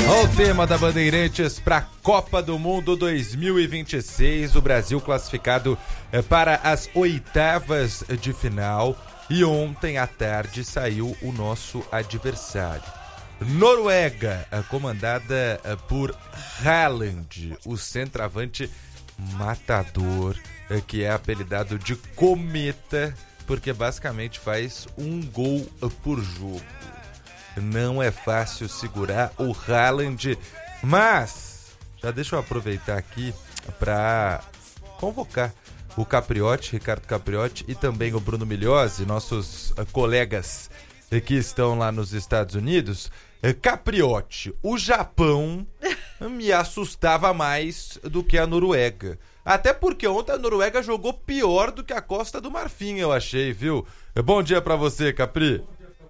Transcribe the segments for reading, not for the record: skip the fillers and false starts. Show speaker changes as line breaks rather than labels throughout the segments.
O tema da Bandeirantes para a Copa do Mundo 2026, o Brasil classificado para as oitavas de final, e ontem à tarde saiu o nosso adversário. Noruega, comandada por Haaland, o centroavante matador, que é apelidado de Cometa, porque basicamente faz um gol por jogo. Não é fácil segurar o Haaland, mas já deixa eu aproveitar aqui para convocar o Capriotti, Ricardo Capriotti, e também o Bruno Migliozzi, nossos colegas que estão lá nos Estados Unidos. Capriotti, o Japão me assustava mais do que a Noruega. Até porque ontem a Noruega jogou pior do que a Costa do Marfim, eu achei, viu? Bom dia pra você, Capri.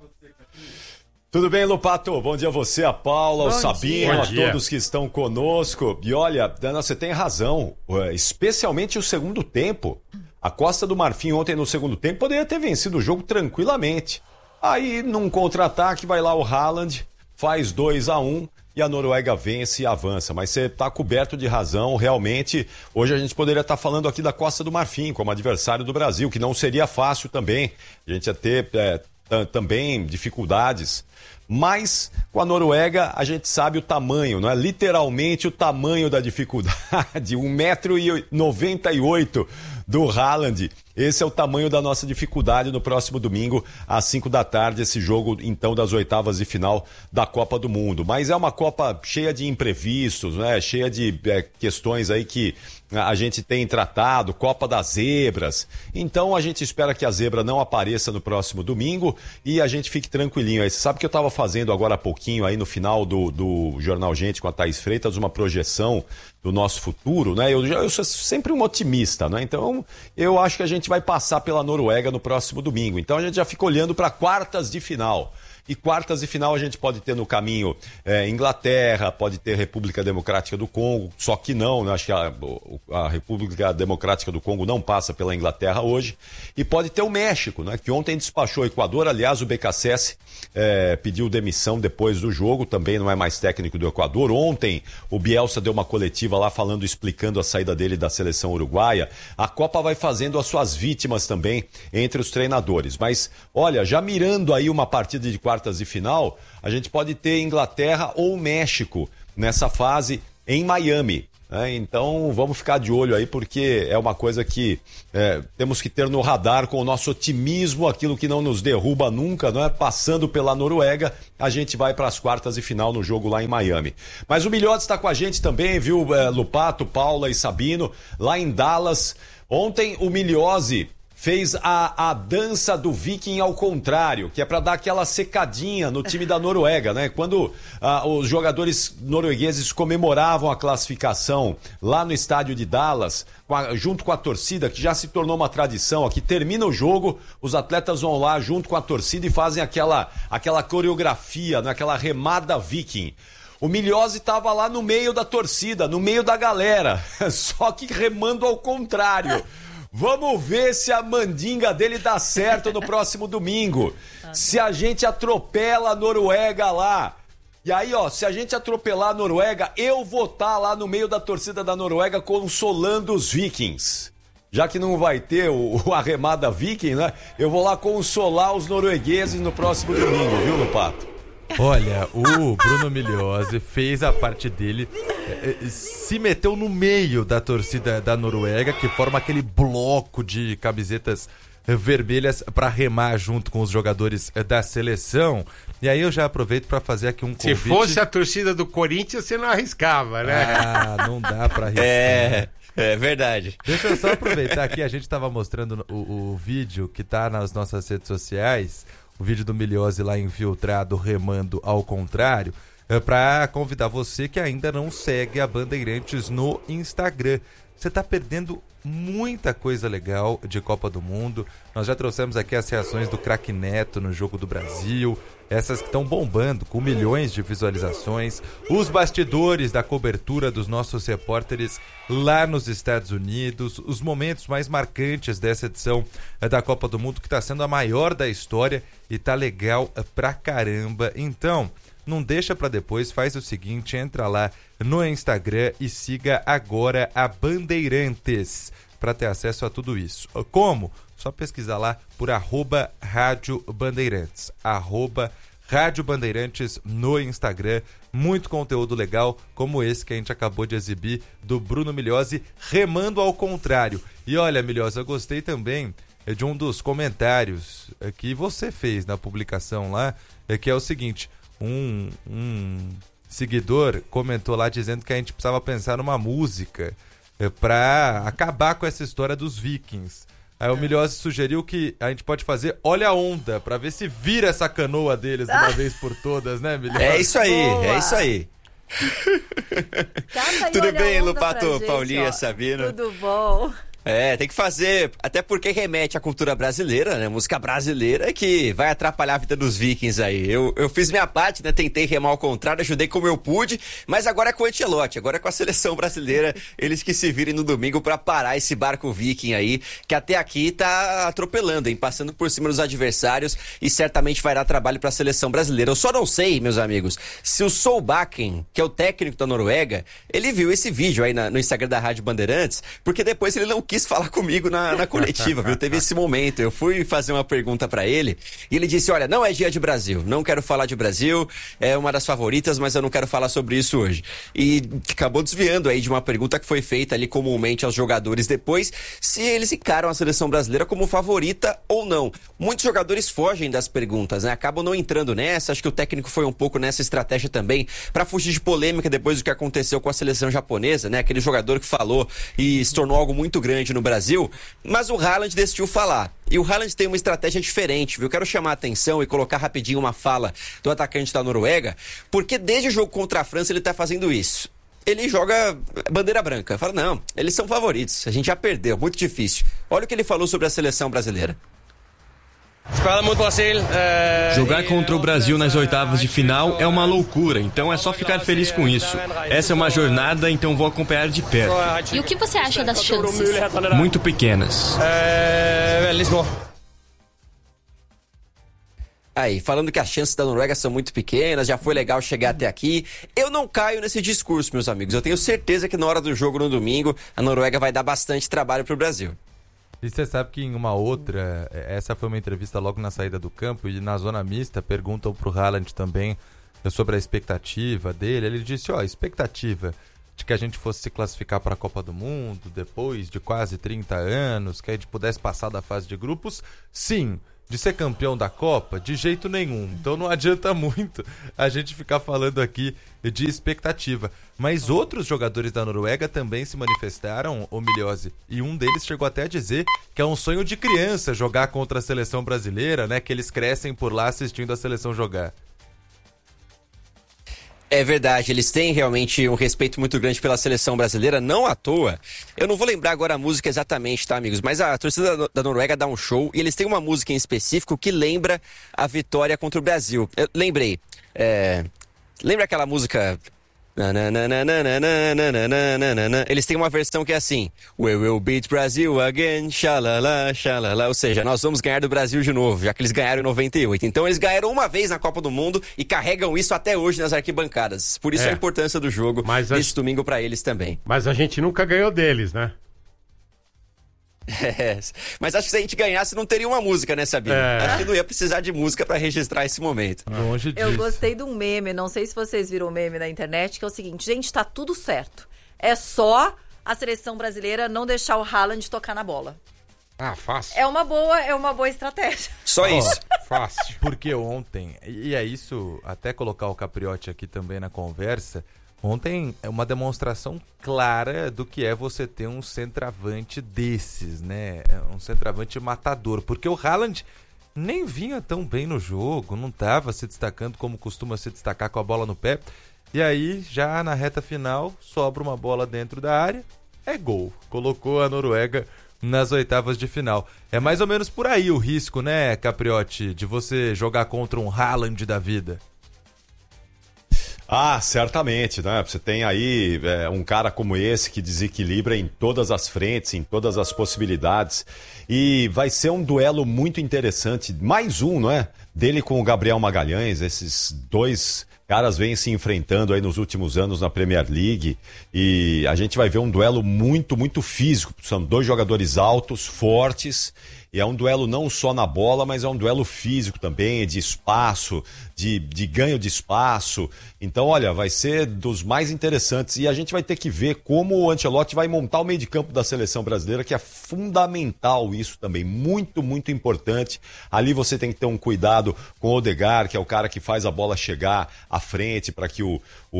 Tudo bem, Lupato? Bom dia a você, a Paula, ao Sabino, a todos que estão conosco. E olha, Dana, você tem razão, especialmente o segundo tempo. A Costa do Marfim ontem no segundo tempo poderia ter vencido o jogo tranquilamente. Aí, num contra-ataque, vai lá o Haaland, faz 2-1 e a Noruega vence e avança. Mas você está coberto de razão, realmente. Hoje a gente poderia estar falando aqui da Costa do Marfim como adversário do Brasil, que não seria fácil também. A gente ia ter também dificuldades. Mas com a Noruega a gente sabe o tamanho, não é? Literalmente o tamanho da dificuldade, 1,98 m do Haaland. Esse é o tamanho da nossa dificuldade no próximo domingo, às 5 da tarde, esse jogo, então, das oitavas de final da Copa do Mundo. Mas é uma Copa cheia de imprevistos, né? Cheia de questões aí que a gente tem tratado, Copa das Zebras. Então, a gente espera que a zebra não apareça no próximo domingo e a gente fique tranquilinho aí. Você sabe que eu estava fazendo agora há pouquinho, aí no final do Jornal Gente com a Thaís Freitas, uma projeção do nosso futuro, né? Eu sou sempre um otimista, né? Então, eu acho que a gente vai passar pela Noruega no próximo domingo. Então, a gente já fica olhando para quartas de final. E quartas de final a gente pode ter no caminho Inglaterra, pode ter República Democrática do Congo, só que não, né? Acho que a República Democrática do Congo não passa pela Inglaterra hoje. E pode ter o México, né? Que ontem despachou o Equador. Aliás, o BKSS pediu demissão depois do jogo, também não é mais técnico do Equador. Ontem o Bielsa deu uma coletiva lá explicando a saída dele da seleção uruguaia. A Copa vai fazendo as suas vítimas também entre os treinadores. Mas, olha, já mirando aí uma partida de quartas de final, a gente pode ter Inglaterra ou México nessa fase em Miami. Então vamos ficar de olho aí, porque é uma coisa que temos que ter no radar com o nosso otimismo, aquilo que não nos derruba nunca, não é? Passando pela Noruega, a gente vai para as quartas de final no jogo lá em Miami. Mas o Migliozzi está com a gente também, viu, Lupato, Paula e Sabino, lá em Dallas. Ontem o Migliozzi fez a dança do Viking ao contrário, que é para dar aquela secadinha no time da Noruega, né? Quando os jogadores noruegueses comemoravam a classificação lá no estádio de Dallas, junto com a torcida, que já se tornou uma tradição aqui, termina o jogo, os atletas vão lá junto com a torcida e fazem aquela coreografia, né? Aquela remada Viking. O Migliozzi estava lá no meio da torcida, no meio da galera, só que remando ao contrário. Vamos ver se a mandinga dele dá certo no próximo domingo. Se a gente atropela a Noruega lá. E aí, ó, se a gente atropelar a Noruega, eu vou estar lá no meio da torcida da Noruega consolando os Vikings. Já que não vai ter a remada Viking, né? Eu vou lá consolar os noruegueses no próximo domingo, viu, Lupato?
Olha, o Bruno Migliozzi fez a parte dele, se meteu no meio da torcida da Noruega, que forma aquele bloco de camisetas vermelhas para remar junto com os jogadores da seleção. E aí eu já aproveito para fazer aqui um convite.
Se fosse a torcida do Corinthians, você não arriscava, né?
Ah, não dá para arriscar.
É verdade.
Deixa eu só aproveitar aqui, a gente estava mostrando o vídeo que tá nas nossas redes sociais, o vídeo do Migliozzi lá infiltrado, remando ao contrário, para convidar você que ainda não segue a Bandeirantes no Instagram. Você está perdendo muita coisa legal de Copa do Mundo. Nós já trouxemos aqui as reações do craque Neto no Jogo do Brasil, essas que estão bombando com milhões de visualizações, os bastidores da cobertura dos nossos repórteres lá nos Estados Unidos, os momentos mais marcantes dessa edição da Copa do Mundo, que está sendo a maior da história e tá legal pra caramba. Então, não deixa pra depois, faz o seguinte, entra lá no Instagram e siga agora a Bandeirantes para ter acesso a tudo isso. Como? Só pesquisar lá por @Rádio Bandeirantes, Rádio Bandeirantes no Instagram. Muito conteúdo legal, como esse que a gente acabou de exibir, do Bruno Migliozzi, remando ao contrário. E olha, Migliozzi, eu gostei também de um dos comentários que você fez na publicação lá, que é o seguinte, um seguidor comentou lá dizendo que a gente precisava pensar numa música para acabar com essa história dos vikings. Aí o Migliozzi sugeriu que a gente pode fazer Olha a Onda, pra ver se vira essa canoa deles de uma vez por todas, né, Migliozzi?
É isso aí,
Boa.
é isso aí.
Tudo
bem, Lupato, Paulinha, Sabino?
Tudo bom?
Tem que fazer, até porque remete à cultura brasileira, né? Música brasileira que vai atrapalhar a vida dos vikings aí. Eu fiz minha parte, né? Tentei remar ao contrário, ajudei como eu pude, mas agora é com o Ancelotti, agora é com a seleção brasileira, eles que se virem no domingo pra parar esse barco viking aí, que até aqui tá atropelando, hein? Passando por cima dos adversários e certamente vai dar trabalho pra seleção brasileira. Eu só não sei, meus amigos, se o Solbakken, que é o técnico da Noruega, ele viu esse vídeo aí no Instagram da Rádio Bandeirantes, porque depois ele não quis falar comigo na coletiva, viu? Teve esse momento, eu fui fazer uma pergunta pra ele e ele disse, olha, não é dia de Brasil, não quero falar de Brasil, é uma das favoritas, mas eu não quero falar sobre isso hoje. E acabou desviando aí de uma pergunta que foi feita ali comumente aos jogadores depois, se eles encaram a seleção brasileira como favorita ou não. Muitos jogadores fogem das perguntas, né? Acabam não entrando nessa, acho que o técnico foi um pouco nessa estratégia também, pra fugir de polêmica depois do que aconteceu com a seleção japonesa, né? Aquele jogador que falou e se tornou algo muito grande no Brasil, mas o Haaland decidiu falar. E o Haaland tem uma estratégia diferente, viu? Quero chamar a atenção e colocar rapidinho uma fala do atacante da Noruega, porque desde o jogo contra a França ele tá fazendo isso. Ele joga bandeira branca. Fala, não, eles são favoritos, a gente já perdeu, muito difícil. Olha o que ele falou sobre a seleção brasileira.
Jogar contra o Brasil nas oitavas de final é uma loucura, então é só ficar feliz com isso. Essa é uma jornada, então vou acompanhar de perto.
E o que você acha das chances?
Muito pequenas.
Aí, falando que as chances da Noruega são muito pequenas, já foi legal chegar até aqui. Eu não caio nesse discurso, meus amigos. Eu tenho certeza que na hora do jogo no domingo, a Noruega vai dar bastante trabalho pro Brasil.
E você sabe que em uma outra, essa foi uma entrevista logo na saída do campo, e na zona mista perguntam pro Haaland também sobre a expectativa dele. Ele disse, a expectativa de que a gente fosse se classificar para a Copa do Mundo depois de quase 30 anos, que a gente pudesse passar da fase de grupos, sim. De ser campeão da Copa, de jeito nenhum. Então não adianta muito a gente ficar falando aqui de expectativa. Mas outros jogadores da Noruega também se manifestaram, ô Migliozzi, e um deles chegou até a dizer que é um sonho de criança jogar contra a seleção brasileira, né? Que eles crescem por lá assistindo a seleção jogar.
É verdade, eles têm realmente um respeito muito grande pela seleção brasileira, não à toa. Eu não vou lembrar agora a música exatamente, tá, amigos? Mas a torcida da Noruega dá um show e eles têm uma música em específico que lembra a vitória contra o Brasil. Eu lembrei. Lembra aquela música... Eles têm uma versão que é assim: We will beat Brazil again, xalala, xalala. Ou seja, nós vamos ganhar do Brasil de novo, já que eles ganharam em 98. Então eles ganharam uma vez na Copa do Mundo e carregam isso até hoje nas arquibancadas. Por isso a importância do jogo desse domingo pra eles também.
Mas a gente nunca ganhou deles, né?
Mas acho que se a gente ganhasse não teria uma música, né, Sabino? Acho que não ia precisar de música pra registrar esse momento.
Longe disso.
Eu gostei de um meme, não sei se vocês viram o meme na internet, que é o seguinte: gente, tá tudo certo. É só a seleção brasileira não deixar o Haaland tocar na bola.
Ah, fácil.
É uma boa estratégia.
Só isso.
Fácil.
Porque ontem, e é isso, até colocar o Capriotti aqui também na conversa, ontem é uma demonstração clara do que é você ter um centroavante desses, né? Um centroavante matador. Porque o Haaland nem vinha tão bem no jogo, não estava se destacando como costuma se destacar com a bola no pé. E aí, já na reta final, sobra uma bola dentro da área, é gol. Colocou a Noruega nas oitavas de final. É mais ou menos por aí o risco, né, Capriotti, de você jogar contra um Haaland da vida.
Ah, certamente, né? Você tem aí um cara como esse que desequilibra em todas as frentes, em todas as possibilidades. E vai ser um duelo muito interessante. Mais um, não é? Dele com o Gabriel Magalhães, esses dois caras vêm se enfrentando aí nos últimos anos na Premier League e a gente vai ver um duelo muito, muito físico. São dois jogadores altos, fortes, e é um duelo não só na bola, mas é um duelo físico também, de espaço, de ganho de espaço. Então, olha, vai ser dos mais interessantes e a gente vai ter que ver como o Ancelotti vai montar o meio de campo da seleção brasileira, que é fundamental isso também, muito, muito importante. Ali você tem que ter um cuidado com o Odegaard, que é o cara que faz a bola chegar à frente para que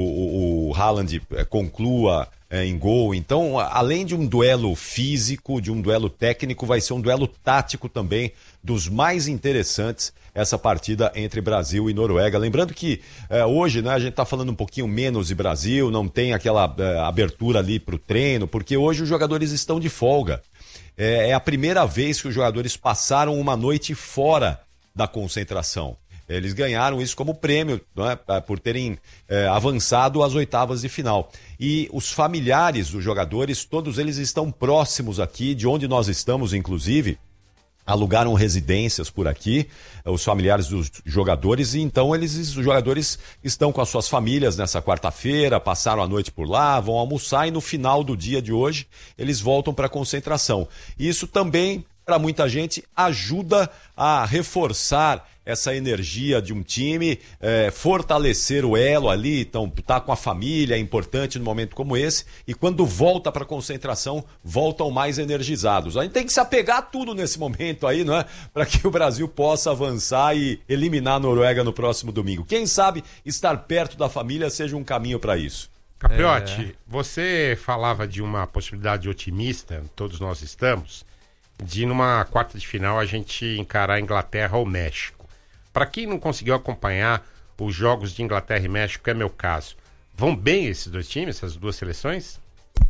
o Haaland conclua em gol. Então, além de um duelo físico, de um duelo técnico, vai ser um duelo tático também, dos mais interessantes, essa partida entre Brasil e Noruega. Lembrando que hoje, né, a gente está falando um pouquinho menos de Brasil, não tem aquela abertura ali para o treino, porque hoje os jogadores estão de folga. É a primeira vez que os jogadores passaram uma noite fora da concentração. Eles ganharam isso como prêmio, não é? Por terem avançado às oitavas de final. E os familiares dos jogadores, todos eles estão próximos aqui, de onde nós estamos, inclusive. Alugaram residências por aqui, os familiares dos jogadores, e então os jogadores estão com as suas famílias nessa quarta-feira, passaram a noite por lá, vão almoçar e no final do dia de hoje eles voltam para a concentração. Isso também, para muita gente, ajuda a reforçar essa energia de um time, fortalecer o elo ali, então tá com a família, é importante num momento como esse, e quando volta para a concentração, voltam mais energizados. A gente tem que se apegar a tudo nesse momento aí, não é? Para que o Brasil possa avançar e eliminar a Noruega no próximo domingo. Quem sabe estar perto da família seja um caminho para isso.
Capriotti, você falava de uma possibilidade otimista, todos nós estamos, de numa quarta de final a gente encarar a Inglaterra ou México. Para quem não conseguiu acompanhar os jogos de Inglaterra e México, que é meu caso, vão bem esses dois times, essas duas seleções?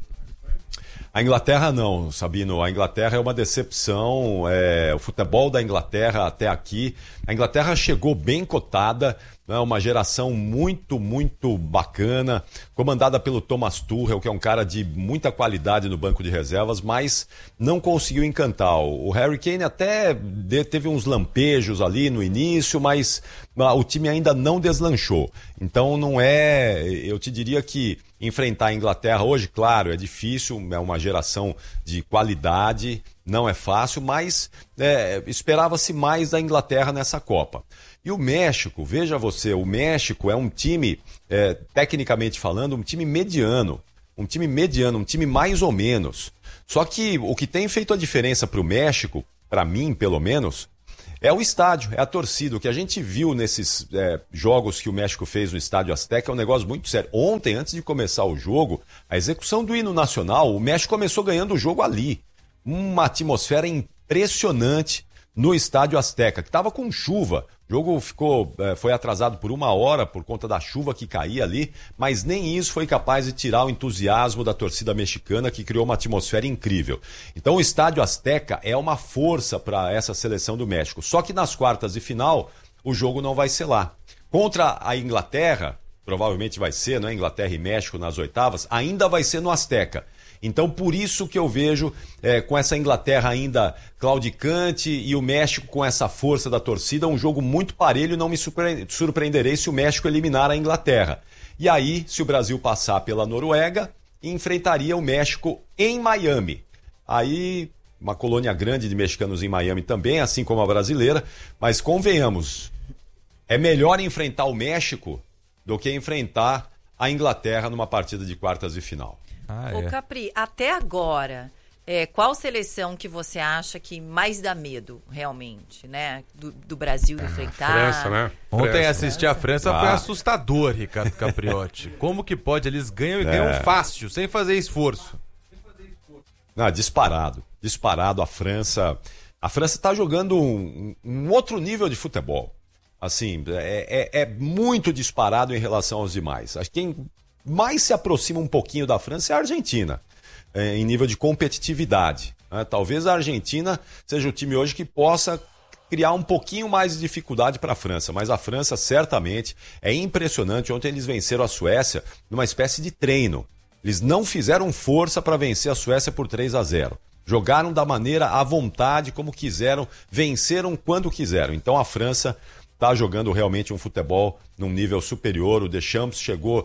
A Inglaterra não, Sabino. A Inglaterra é uma decepção. O futebol da Inglaterra até aqui. A Inglaterra chegou bem cotada, né? Uma geração muito, muito bacana, comandada pelo Thomas Tuchel, que é um cara de muita qualidade no banco de reservas, mas não conseguiu encantar. O Harry Kane até teve uns lampejos ali no início, mas o time ainda não deslanchou. Então não é... Eu te diria que enfrentar a Inglaterra hoje, claro, é difícil, é uma geração de qualidade, não é fácil, mas esperava-se mais da Inglaterra nessa Copa. E o México, veja você, o México é um time, tecnicamente falando, um time mediano, um time mais ou menos. Só que o que tem feito a diferença para o México, para mim pelo menos, é o estádio, é a torcida. O que a gente viu nesses jogos que o México fez no Estádio Azteca é um negócio muito sério. Ontem, antes de começar o jogo, a execução do hino nacional, o México começou ganhando o jogo ali. Uma atmosfera impressionante no Estádio Azteca, que estava com chuva. O jogo foi atrasado por 1 hora por conta da chuva que caía ali, mas nem isso foi capaz de tirar o entusiasmo da torcida mexicana, que criou uma atmosfera incrível. Então o Estádio Azteca é uma força para essa seleção do México. Só que nas quartas de final, o jogo não vai ser lá. Contra a Inglaterra, provavelmente vai ser, né? Inglaterra e México nas oitavas, ainda vai ser no Azteca. Então, por isso que eu vejo, com essa Inglaterra ainda claudicante e o México com essa força da torcida, um jogo muito parelho. Não me surpreenderei se o México eliminar a Inglaterra. E aí, se o Brasil passar pela Noruega, enfrentaria o México em Miami. Aí, uma colônia grande de mexicanos em Miami também, assim como a brasileira. Mas convenhamos, é melhor enfrentar o México do que enfrentar a Inglaterra numa partida de quartas de final.
Ô Capri, até agora, qual seleção que você acha que mais dá medo, realmente, né? Do Brasil enfrentar?
França, né?
Ontem assistir a França foi assustador, Ricardo Capriotti. Como que pode? Eles ganham e ganham fácil, sem fazer esforço.
Não, disparado a França. A França está jogando um outro nível de futebol. Assim, é muito disparado em relação aos demais. Acho que quem mais se aproxima um pouquinho da França é a Argentina, em nível de competitividade. Né? Talvez a Argentina seja o time hoje que possa criar um pouquinho mais de dificuldade para a França, mas a França certamente é impressionante. Ontem eles venceram a Suécia numa espécie de treino. Eles não fizeram força para vencer a Suécia por 3-0. Jogaram da maneira à vontade, como quiseram, venceram quando quiseram. Então a França está jogando realmente um futebol num nível superior. O Deschamps chegou...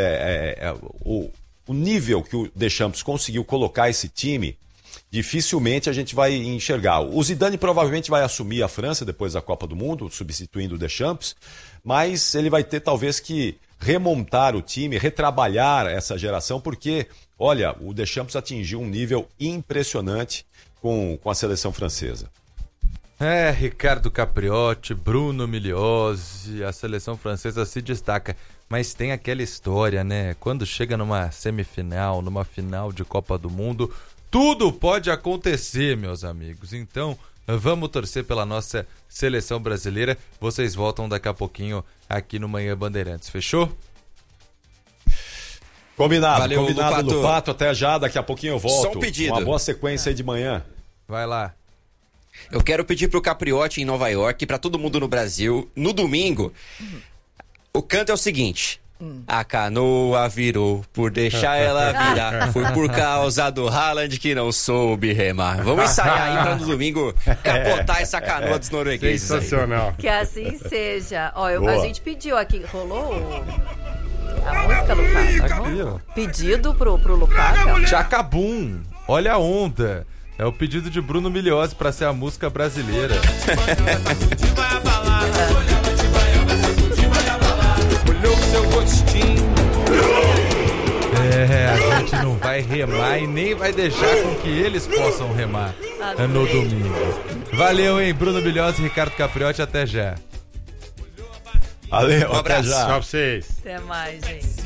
O nível que o Deschamps conseguiu colocar esse time, dificilmente a gente vai enxergar. O Zidane provavelmente vai assumir a França depois da Copa do Mundo, substituindo o Deschamps, mas ele vai ter talvez que remontar o time, retrabalhar essa geração, porque, olha, o Deschamps atingiu um nível impressionante com a seleção francesa.
Ricardo Capriotti, Bruno Migliozzi, a seleção francesa se destaca. Mas tem aquela história, né? Quando chega numa semifinal, numa final de Copa do Mundo, tudo pode acontecer, meus amigos. Então, vamos torcer pela nossa seleção brasileira. Vocês voltam daqui a pouquinho aqui no Manhã Bandeirantes. Fechou?
Combinado,
Valeu,
combinado, Lupato. Até já, daqui a pouquinho eu volto.
Só um pedido.
Uma boa sequência aí de manhã.
Vai lá.
Eu quero pedir pro Capriotti em Nova York, pra todo mundo no Brasil, no domingo, o canto é o seguinte: a canoa virou por deixar ela virar, foi por causa do Haaland que não soube remar. Vamos ensaiar aí pra no domingo capotar essa canoa dos noruegueses.
Sensacional.
Que assim seja. Ó, a gente pediu aqui, rolou a música, Lupato?
Aqui, ó.
Pedido pro Lupato?
Chacabum, olha a onda. É o pedido de Bruno Migliozzi pra ser a música brasileira. A gente não vai remar e nem vai deixar com que eles possam remar no domingo. Valeu, hein, Bruno Migliozzi e Ricardo Capriotti, até já.
Valeu,
Um abraço.
até já.
Tchau pra vocês.
Até mais, gente.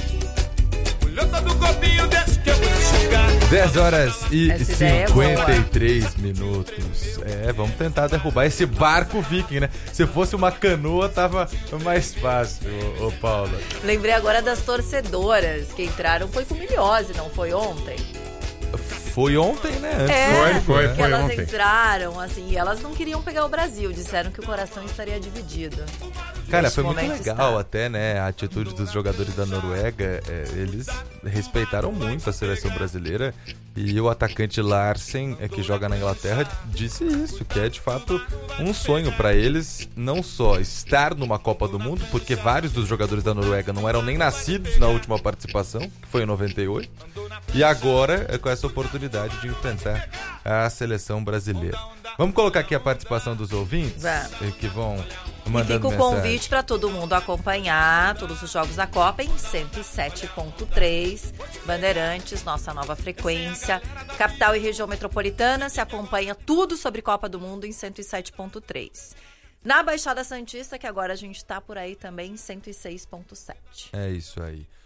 10 horas e
Essa ideia é boa.
53 minutos. Vamos tentar derrubar esse barco viking, né? Se fosse uma canoa, tava mais fácil, ô Paula.
Lembrei agora das torcedoras que entraram, foi com o Migliozzi, não foi ontem?
Foi ontem, né? Antes
Foi
que elas
ontem.
entraram, assim, e elas não queriam pegar o Brasil, disseram que o coração estaria dividido.
Cara,
Neste
foi muito
momento
legal
está.
até, né? A atitude dos jogadores da Noruega. Eles respeitaram muito a seleção brasileira. E o atacante Larsen, que joga na Inglaterra, disse isso, que é de fato um sonho pra eles, não só estar numa Copa do Mundo, porque vários dos jogadores da Noruega não eram nem nascidos na última participação, que foi em 98, e agora com essa oportunidade de enfrentar a seleção brasileira. Vamos colocar aqui a participação dos ouvintes, que vão
E
mandando
fica o
mensagem.
convite para todo mundo acompanhar todos os jogos da Copa em 107.3 Bandeirantes, nossa nova frequência. Capital e região metropolitana se acompanha tudo sobre Copa do Mundo em 107.3. Na Baixada Santista, que agora a gente está por aí também em 106.7.
É isso aí.